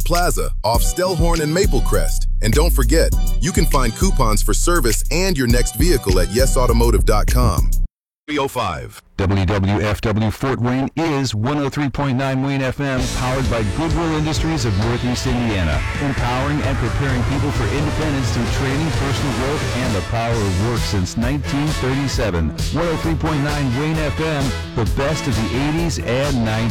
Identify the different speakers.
Speaker 1: Plaza off Stellhorn and Maplecrest. And don't forget, you can find coupons for service and your next vehicle at yesautomotive.com. 305.
Speaker 2: WWFW Fort Wayne is 103.9 Wayne FM, powered by Goodwill Industries of Northeast Indiana, empowering and preparing people for independence through training, personal growth, and the power of work since 1937. 103.9 Wayne FM, the best of the 80s and 90s.